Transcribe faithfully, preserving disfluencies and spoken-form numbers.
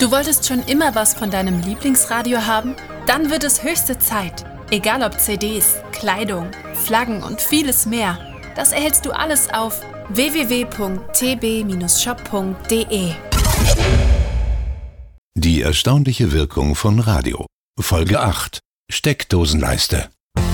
Du wolltest schon immer was von deinem Lieblingsradio haben? Dann wird es höchste Zeit. Egal ob C Ds, Kleidung, Flaggen und vieles mehr. Das erhältst du alles auf w w w punkt t b Bindestrich shop punkt d e. Die erstaunliche Wirkung von Radio. Folge acht. Steckdosenleiste.